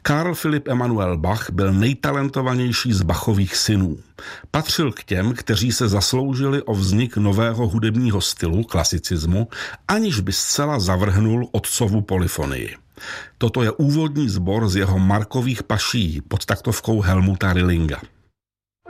Karl Philipp Emanuel Bach byl nejtalentovanější z Bachových synů. Patřil k těm, kteří se zasloužili o vznik nového hudebního stylu, klasicismu, aniž by zcela zavrhnul otcovu polyfonii. Toto je úvodní sbor z jeho Markových paší pod taktovkou Helmuta Rillinga.